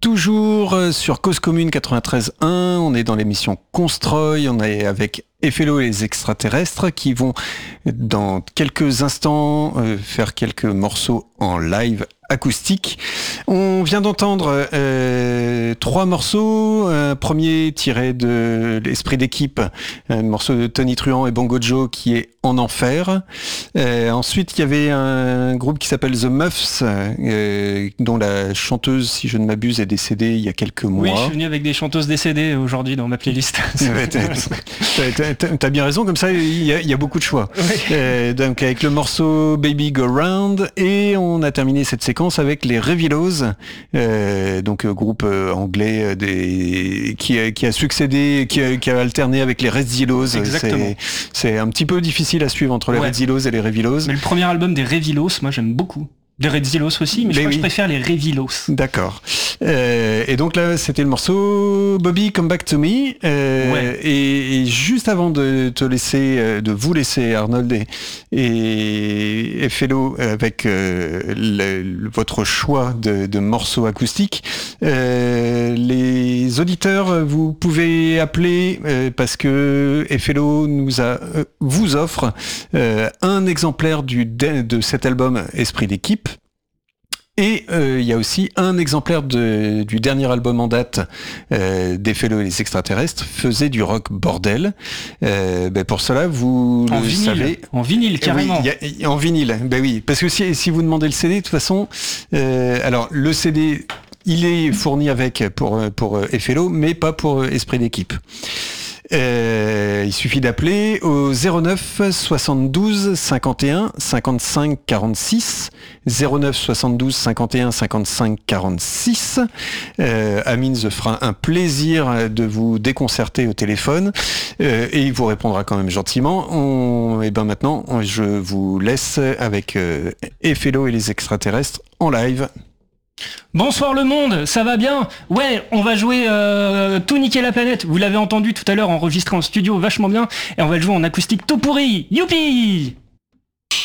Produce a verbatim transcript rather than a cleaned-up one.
toujours sur Cause Commune quatre-vingt-treize un, on est dans l'émission Constroy, on est avec Effellow et les extraterrestres qui vont dans quelques instants euh, faire quelques morceaux en live acoustique. On vient d'entendre euh, trois morceaux, un premier tiré de l'Esprit d'équipe, un morceau de Tony Truant et Bongo Joe qui est En Enfer. Euh, ensuite, il y avait un groupe qui s'appelle The Muffs, euh, dont la chanteuse, si je ne m'abuse, est décédée il y a quelques mois. Oui, je suis venu avec des chanteuses décédées aujourd'hui dans ma playlist. Ouais, t'as, t'as, t'as, t'as bien raison, comme ça il y a, il y a beaucoup de choix. Oui. Euh, donc avec le morceau Baby Go Round, et on a terminé cette séquence avec les Revilos, euh, donc euh, groupe euh, anglais euh, des, qui, a, qui a succédé, qui a, qui a alterné avec les Redzilos. Exactement. C'est, c'est un petit peu difficile à suivre entre les ouais. Redzilos et les Revilos. Mais le premier album des Revilos, moi j'aime beaucoup. Les Redzilos aussi, mais, mais je crois oui. que je préfère les Revilos. D'accord. Euh, et donc là, c'était le morceau Bobby Come Back to Me. Euh, ouais. et, et juste avant de te laisser, de vous laisser, Arnold et, et Effellow, avec euh, le, le, votre choix de, de morceaux acoustiques, euh, les auditeurs, vous pouvez appeler euh, parce que Effellow nous a, euh, vous offre euh, un exemplaire du, de, de cet album Esprit d'équipe. Et il euh, y a aussi un exemplaire de, du dernier album en date euh, d'Effellow et les extraterrestres, faisait du rock bordel. Euh, ben pour cela, vous en le vinyle, savez. En vinyle, carrément. Oui, y a, en vinyle, ben oui. Parce que si, si vous demandez le C D, de toute façon, euh, alors le C D, il est fourni avec pour, pour Effellow, mais pas pour Esprit d'équipe. Euh, il suffit d'appeler au zéro neuf soixante-douze cinquante et un cinquante-cinq quarante-six zéro neuf soixante-douze cinquante et un cinquante-cinq quarante-six. Euh, Amine se fera un plaisir de vous déconcerter au téléphone euh, et il vous répondra quand même gentiment. On, et ben maintenant, je vous laisse avec euh, Effellow et les extraterrestres en live. Bonsoir le monde, ça va bien? Ouais, on va jouer euh, Tout niquer la planète. Vous l'avez entendu tout à l'heure enregistré en studio, vachement bien. Et on va le jouer en acoustique tout pourri. Youpi!